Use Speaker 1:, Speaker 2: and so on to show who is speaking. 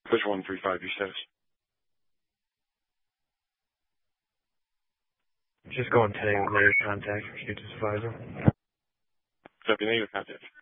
Speaker 1: Push 135, your status.
Speaker 2: Just going today with later contact for Shoot Supervisor.
Speaker 1: What's up, your negative contact?